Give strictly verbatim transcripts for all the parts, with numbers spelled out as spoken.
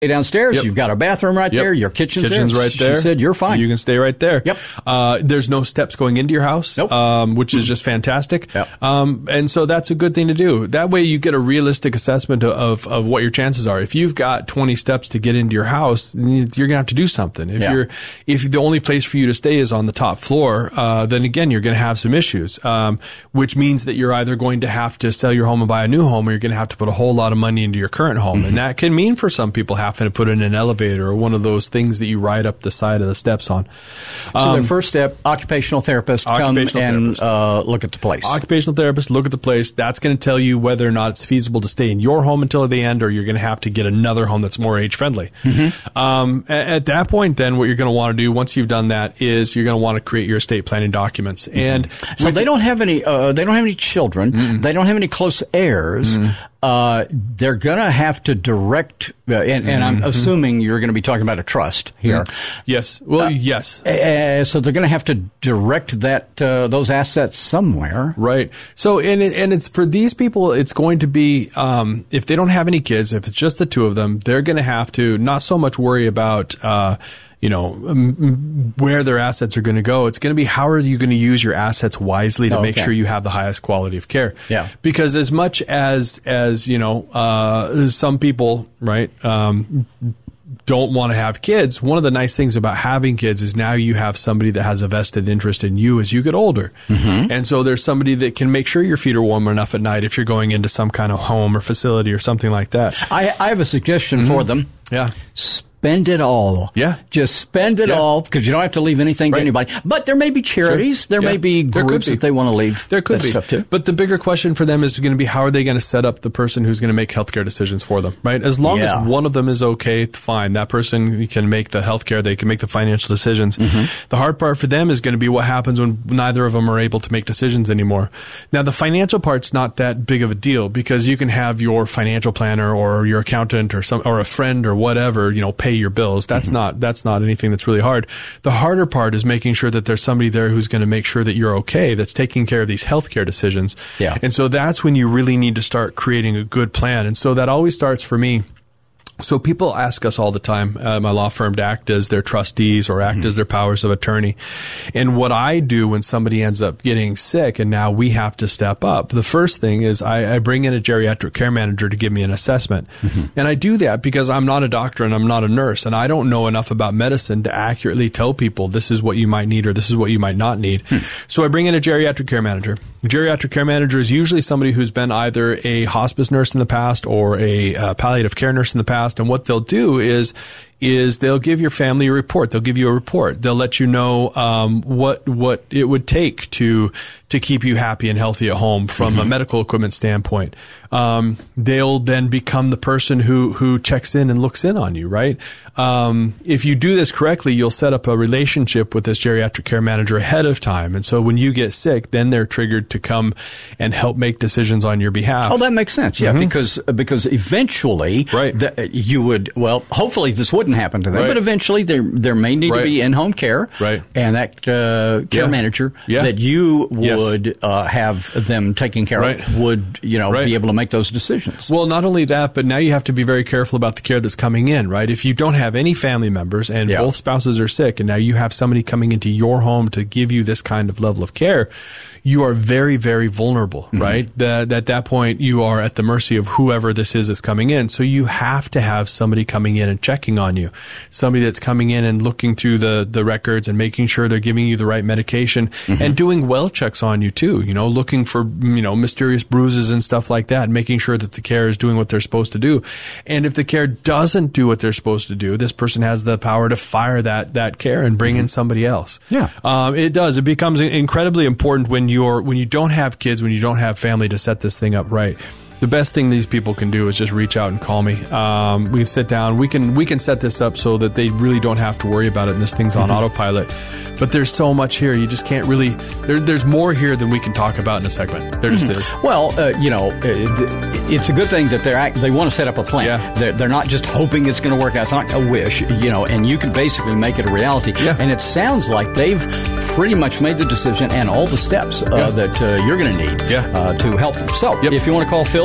downstairs. Yep. You've got a bathroom right Yep. there. Your kitchen's, kitchen's there. right there. She said, you're fine. You can stay right there. Yep. Uh, there's no steps going into your house, Nope. um, which is just fantastic. Yep. Um, and so that's a good thing to do. That way you get a realistic assessment of, of what your chances are. If you've got twenty steps to get into your house, you're going to have to do something. If Yeah. you're, if the only place for you to stay is on the top floor, uh, then again, you're going to have some issues, um, which means that you're either going to have to sell your home and buy a new home, or you're going to have to put a whole lot of money into your current home. Mm-hmm. And that can mean for some people having to put in an elevator or one of those things that you ride up the side of the steps on. So Um, the first step, occupational therapist, occupational come and therapist. Uh, look at the place. Occupational therapist, look at the place. That's going to tell you whether or not it's feasible to stay in your home until the end, or you're going to have to get another home that's more age-friendly. Mm-hmm. Um, at, at that point, then, what you're going to want to do, once you've done that, is you're going to want to create your estate planning documents. Mm-hmm. And so they don't have any. Uh, they don't have any children. Mm-mm. They don't have any close heirs. Mm-hmm. Uh, they're going to have to direct, uh, and, and I'm mm-hmm. assuming you're going to be talking about a trust here. Mm-hmm. Yes. Well, uh, yes. Uh, so they're going to have to direct that uh, those assets somewhere. Right. So, and it, and it's for these people, it's going to be, um, if they don't have any kids, if it's just the two of them, they're going to have to not so much worry about, uh, you know, um, where their assets are going to go. It's going to be how are you going to use your assets wisely to okay. make sure you have the highest quality of care. Yeah. Because as much as, as, you know, uh, some people, right, um, don't want to have kids, one of the nice things about having kids is now you have somebody that has a vested interest in you as you get older. Mm-hmm. And so there's somebody that can make sure your feet are warm enough at night if you're going into some kind of home or facility or something like that. I, I have a suggestion mm-hmm. for them. Yeah. Spend it all. Yeah. Just spend it yeah. all, because you don't have to leave anything right. to anybody. But there may be charities. Sure. There yeah. may be there groups be. that they want to leave there could that be. stuff to. But the bigger question for them is going to be, how are they going to set up the person who's going to make healthcare decisions for them, right? As long yeah. as one of them is okay, fine. That person can make the healthcare. They can make the financial decisions. Mm-hmm. The hard part for them is going to be what happens when neither of them are able to make decisions anymore. Now, the financial part's not that big of a deal, because you can have your financial planner or your accountant or some or a friend or whatever, you know, pay your bills. That's mm-hmm. not that's not anything that's really hard. The harder part is making sure that there's somebody there who's going to make sure that you're okay, that's taking care of these healthcare decisions. Yeah. And so that's when you really need to start creating a good plan. And so that always starts for me. So people ask us all the time, uh, my law firm, to act as their trustees or act mm-hmm. as their powers of attorney. And what I do when somebody ends up getting sick and now we have to step up, the first thing is I, I bring in a geriatric care manager to give me an assessment. Mm-hmm. And I do that because I'm not a doctor and I'm not a nurse, and I don't know enough about medicine to accurately tell people this is what you might need or this is what you might not need. Hmm. So I bring in a geriatric care manager. A geriatric care manager is usually somebody who's been either a hospice nurse in the past or a uh, palliative care nurse in the past. And what they'll do is, is they'll give your family a report. They'll give you a report. They'll let you know, um, what, what it would take to, to keep you happy and healthy at home from mm-hmm. a medical equipment standpoint. Um, they'll then become the person who, who checks in and looks in on you, right? Um, if you do this correctly, you'll set up a relationship with this geriatric care manager ahead of time. And so when you get sick, then they're triggered to come and help make decisions on your behalf. Oh, that makes sense. Yeah, mm-hmm. because, because eventually right. the, you would, well, hopefully this wouldn't happen to them, right. but eventually there, there may need right. to be in-home care. Right. And that, uh, care yeah. manager yeah. that you would, yes. uh, have them taking care right. of would, you know, right. be able to make those decisions. Well, not only that, but now you have to be very careful about the care that's coming in, right? If you don't have any family members and yeah. both spouses are sick, and now you have somebody coming into your home to give you this kind of level of care, you are very, very vulnerable, mm-hmm. right? That at that point, you are at the mercy of whoever this is that's coming in. So you have to have somebody coming in and checking on you, somebody that's coming in and looking through the, the records and making sure they're giving you the right medication mm-hmm. and doing well checks on you too, you know, looking for, you know, mysterious bruises and stuff like that, and making sure that the care is doing what they're supposed to do. And if the care doesn't do what they're supposed to do, this person has the power to fire that, that care and bring mm-hmm. in somebody else. Yeah. Um, it does. It becomes incredibly important when you're, when you don't have kids, when you don't have family, to set this thing up right. The best thing these people can do is just reach out and call me. Um, we can sit down. We can we can set this up so that they really don't have to worry about it, and this thing's on mm-hmm. autopilot. But there's so much here. You just can't really... There, there's more here than we can talk about in a segment. There just mm-hmm. is. Well, uh, you know, it's a good thing that they're act, they want to set up a plan. Yeah. They're, they're not just hoping it's going to work out. It's not a wish, you know, and you can basically make it a reality. Yeah. And it sounds like they've pretty much made the decision and all the steps uh, yeah. that uh, you're going to need yeah. uh, to help them. So yep. if you want to call Phil,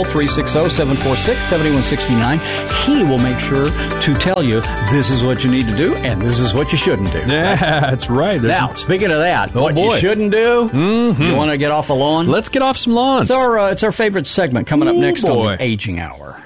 three six zero, seven four six, seven one six nine. He will make sure to tell you this is what you need to do and this is what you shouldn't do. Yeah, that's right. There's now, speaking of that, oh what boy. you shouldn't do, mm-hmm. you want to get off the lawn? Let's get off some lawns. It's our, uh, it's our favorite segment coming up Ooh, next boy. on the Aging Hour.